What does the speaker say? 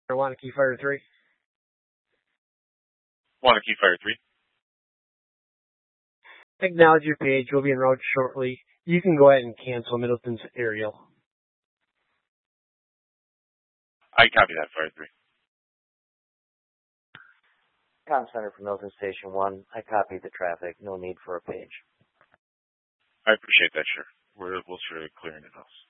Wanakee Fire 3. Wanakee Fire 3. Acknowledge your page. We'll be en route shortly. You can go ahead and cancel Middleton's aerial. I copy that, Fire 3. Comm Center for Middleton Station 1. I copied the traffic. No need for a page. I appreciate that, sure. We'll sure clearing it off.